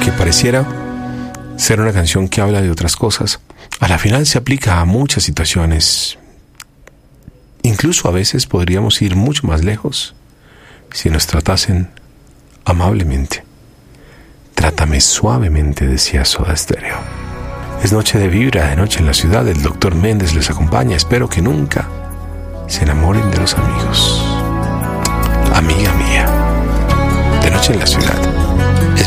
aunque pareciera ser una canción que habla de otras cosas, a la final se aplica a muchas situaciones. Incluso a veces podríamos ir mucho más lejos si nos tratasen amablemente. Trátame suavemente, decía Soda Stereo. Es noche de vibra, de noche en la ciudad. El Dr. Méndez les acompaña. Espero que nunca se enamoren de los amigos. Amiga mía, de noche en la ciudad.